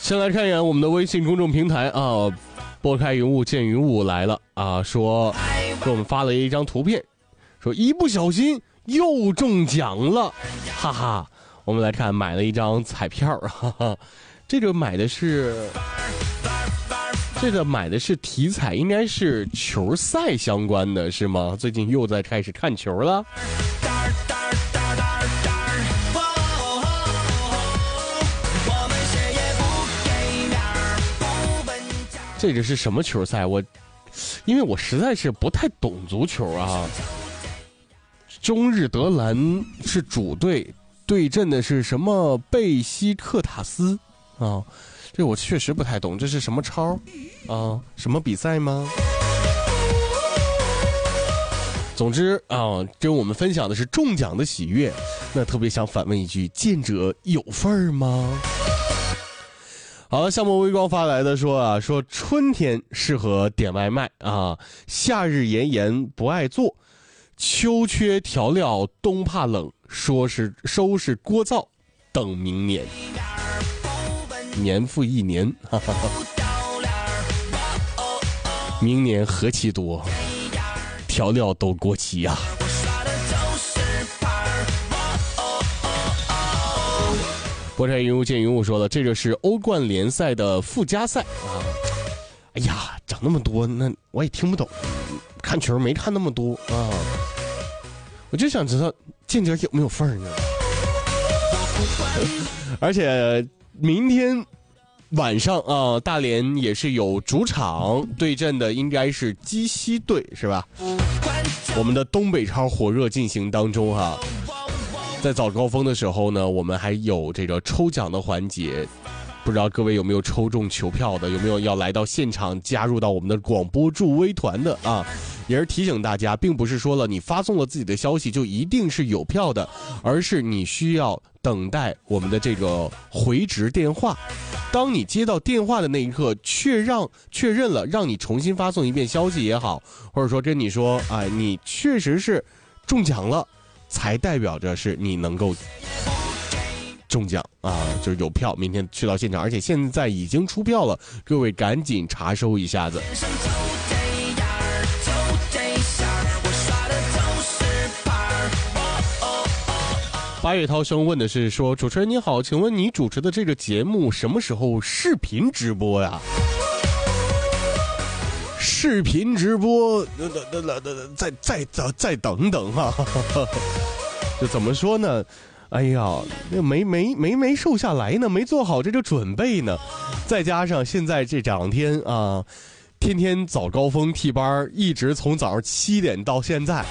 先来看一眼我们的微信公众平台啊，拨开云雾见云雾来了啊，说给我们发了一张图片，说一不小心又中奖了，哈哈。我们来看，买了一张彩票，哈哈，这个买的是体彩，应该是球赛相关的是吗？最近又在开始看球了。这个是什么球赛？因为我实在是不太懂足球啊。中日德兰是主队，对阵的是什么贝西克塔斯啊？这我确实不太懂，这是什么超啊？什么比赛吗？总之啊，跟我们分享的是中奖的喜悦。那特别想反问一句：见者有份儿吗？好了，夏末微光发来的说春天适合点外卖啊，夏日炎炎不爱做，秋缺调料冬怕冷，说是收拾锅灶等明年，年复一年，哈哈哈，明年何其多，调料都过期呀。波柴云雾见云雾说了，这个是欧冠联赛的附加赛啊！哎呀，讲那么多，那我也听不懂，看球没看那么多啊！我就想知道见者有没有份儿呢？而且明天晚上啊，大连也是有主场对阵的，应该是鸡西队是吧？我们的东北超火热进行当中哈。在早高峰的时候呢，我们还有这个抽奖的环节，不知道各位有没有抽中球票的，有没有要来到现场加入到我们的广播助威团的啊？也是提醒大家，并不是说了你发送了自己的消息就一定是有票的，而是你需要等待我们的这个回执电话。当你接到电话的那一刻，确认了，让你重新发送一遍消息也好，或者说跟你说啊，你确实是中奖了。才代表着是你能够中奖啊，就是有票，明天去到现场，而且现在已经出票了，各位赶紧查收一下子。八月涛兄问的是说，主持人你好，请问你主持的这个节目什么时候视频直播呀？视频直播，再等等哈、啊，就怎么说呢？哎呀，没瘦下来呢，没做好这个准备呢，再加上现在这2天啊，天天早高峰替班，一直从早上7点到现在。